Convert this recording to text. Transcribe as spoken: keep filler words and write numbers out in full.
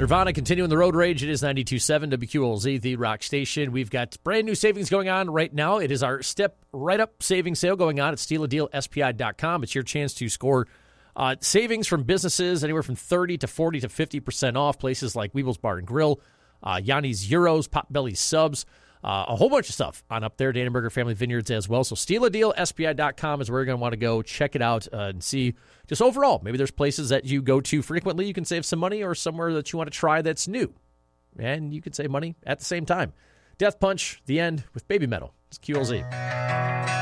Nirvana continuing the road rage. It is ninety-two point seven W Q L Z, the rock station. We've got brand new savings going on right now. It is our Step Right Up savings sale going on at steal a deal S P I dot com. It's your chance to score uh, savings from businesses anywhere from thirty to forty to fifty percent off. Places like Weebles Bar and Grill, uh, Yanni's Euros, Potbelly Subs, uh, a whole bunch of stuff on up there. Dannenberger Family Vineyards as well. So steal a deal S P I dot com is where you're going to want to go. Check it out uh, and see just overall. Maybe there's places that you go to frequently. You can save some money, or somewhere that you want to try that's new. And you can save money at the same time. Death Punch, the end with Baby Metal. It's Q L Z.